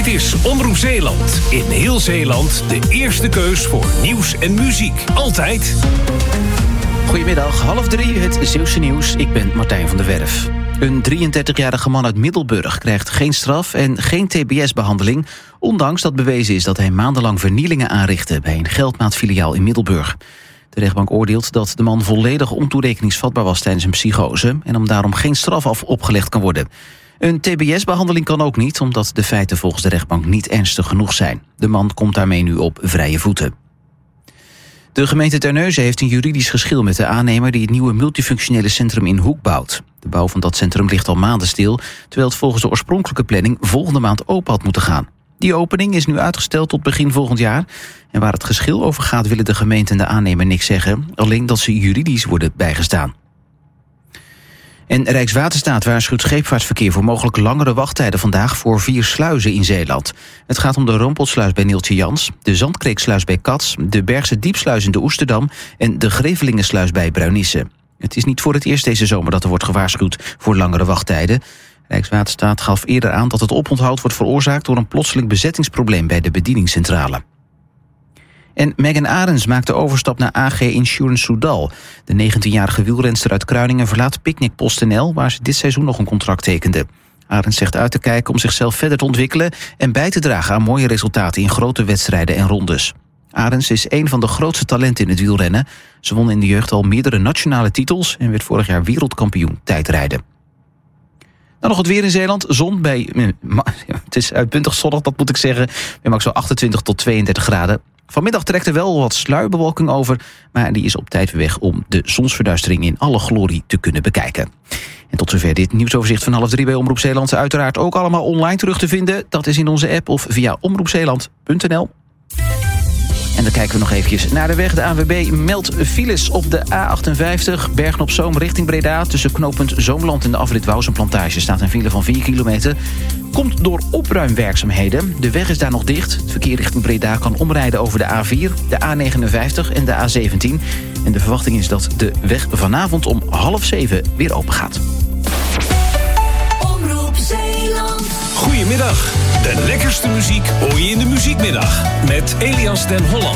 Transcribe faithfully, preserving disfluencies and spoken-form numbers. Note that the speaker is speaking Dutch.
Dit is Omroep Zeeland. In heel Zeeland de eerste keus voor nieuws en muziek. Altijd. Goedemiddag, half drie, het Zeeuwse nieuws. Ik ben Martijn van der Werf. Een drieëndertigjarige man uit Middelburg krijgt geen straf en geen T B S-behandeling... ondanks dat bewezen is dat hij maandenlang vernielingen aanrichtte... bij een geldmaatfiliaal in Middelburg. De rechtbank oordeelt dat de man volledig ontoerekeningsvatbaar was tijdens een psychose... en om daarom geen straf af opgelegd kan worden. Een T B S-behandeling kan ook niet, omdat de feiten volgens de rechtbank niet ernstig genoeg zijn. De man komt daarmee nu op vrije voeten. De gemeente Terneuzen heeft een juridisch geschil met de aannemer... die het nieuwe multifunctionele centrum in Hoek bouwt. De bouw van dat centrum ligt al maanden stil... terwijl het volgens de oorspronkelijke planning volgende maand open had moeten gaan. Die opening is nu uitgesteld tot begin volgend jaar. En waar het geschil over gaat willen de gemeente en de aannemer niks zeggen... alleen dat ze juridisch worden bijgestaan. En Rijkswaterstaat waarschuwt scheepvaartverkeer voor mogelijk langere wachttijden vandaag voor vier sluizen in Zeeland. Het gaat om de Rompelsluis bij Neeltje Jans, de Zandkreeksluis bij Cats, de Bergse Diepsluis in de Oesterdam en de Grevelingensluis bij Bruinisse. Het is niet voor het eerst deze zomer dat er wordt gewaarschuwd voor langere wachttijden. Rijkswaterstaat gaf eerder aan dat het oponthoud wordt veroorzaakt door een plotseling bezettingsprobleem bij de bedieningscentrale. En Megan Arends maakt de overstap naar A G Insurance Soudal. De negentienjarige wielrenster uit Kruiningen verlaat Picnic PostNL... waar ze dit seizoen nog een contract tekende. Arends zegt uit te kijken om zichzelf verder te ontwikkelen... en bij te dragen aan mooie resultaten in grote wedstrijden en rondes. Arends is een van de grootste talenten in het wielrennen. Ze won in de jeugd al meerdere nationale titels... en werd vorig jaar wereldkampioen tijdrijden. Dan nog het weer in Zeeland. Zon bij... Het is uitbundig zonnig, dat moet ik zeggen. Bij max zo achtentwintig tot tweeëndertig graden. Vanmiddag trekt er wel wat sluierbewolking over... maar die is op tijd weer weg om de zonsverduistering in alle glorie te kunnen bekijken. En tot zover dit nieuwsoverzicht van half drie bij Omroep Zeeland. Uiteraard ook allemaal online terug te vinden. Dat is in onze app of via omroepzeeland punt n l. En dan kijken we nog eventjes naar de weg. De A N W B meldt files op de A achtenvijftig... Bergen op Zoom richting Breda. Tussen knooppunt Zoomland en de afrit Wouwsenplantage staat een file van vier kilometer. Komt door opruimwerkzaamheden. De weg is daar nog dicht. Het verkeer richting Breda kan omrijden over de A vier, de A negenenvijftig en de A zeventien. En de verwachting is dat de weg vanavond om half zeven weer open gaat. Omroep Zeeland. Goedemiddag. De lekkerste muziek hoor je in de muziekmiddag. Met Elias den Hollander.